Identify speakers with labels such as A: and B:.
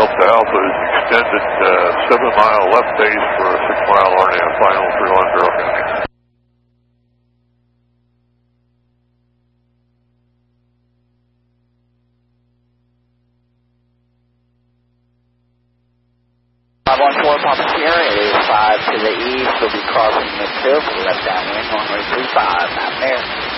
A: Delta Alpha is extended 7-mile left base for a 6-mile RNAV final for Londero County.
B: Four Papa Sierra, it is 5 to the east, will be crossing the tip, left downwind, runway 35, not there.